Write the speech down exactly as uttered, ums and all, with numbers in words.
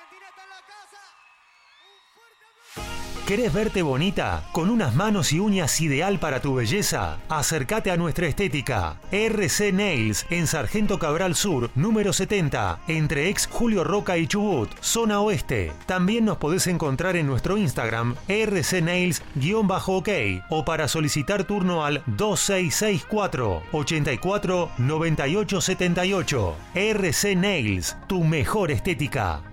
¿Querés verte bonita? ¿Con unas manos y uñas ideal para tu belleza? Acércate a nuestra estética. R C Nails, en Sargento Cabral Sur, número setenta, entre ex Julio Roca y Chubut, zona oeste. También nos podés encontrar en nuestro Instagram, R C Nails-OK, o para solicitar turno al dos seis seis cuatro, ochenta y cuatro, noventa y ocho setenta y ocho. R C Nails, tu mejor estética.